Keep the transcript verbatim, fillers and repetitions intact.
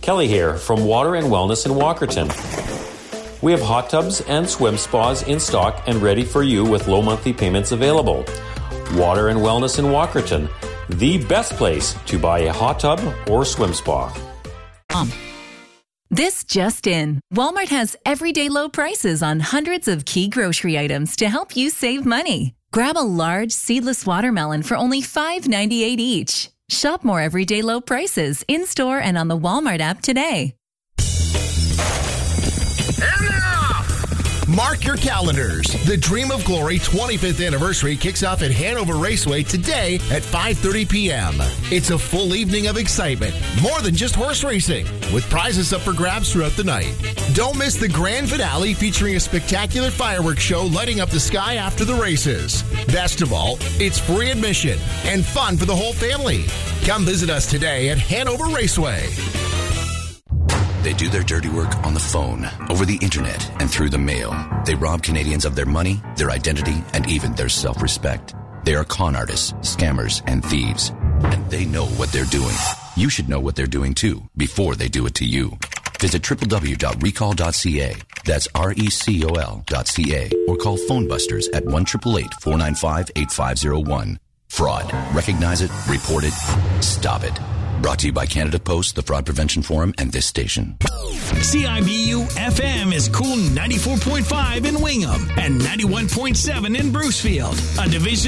Kelly here from Water and Wellness in Walkerton. We have hot tubs and swim spas in stock and ready for you with low monthly payments available. Water and Wellness in Walkerton, the best place to buy a hot tub or swim spa. Um. This just in. Walmart has everyday low prices on hundreds of key grocery items to help you save money. Grab a large seedless watermelon for only five ninety-eight each. Shop more everyday low prices in-store and on the Walmart app today. Mark your calendars. The Dream of Glory twenty-fifth anniversary kicks off at Hanover Raceway today at five thirty p.m. It's a full evening of excitement, more than just horse racing, with prizes up for grabs throughout the night. Don't miss the grand finale featuring a spectacular fireworks show lighting up the sky after the races. Best of all, it's free admission and fun for the whole family. Come visit us today at Hanover Raceway. They do their dirty work on the phone, over the internet, and through the mail. They rob Canadians of their money, their identity, and even their self-respect. They are con artists, scammers, and thieves. And they know what they're doing. You should know what they're doing, too, before they do it to you. Visit w w w dot recall dot c a. That's R E C O L dot C A. Or call Phone Busters at one eight eight eight, four nine five, eight five zero one. Fraud. Recognize it. Report it. Stop it. Brought to you by Canada Post, the Fraud Prevention Forum, and this station. C I B U F M is Cool ninety-four point five in Wingham and ninety-one point seven in Brucefield, a division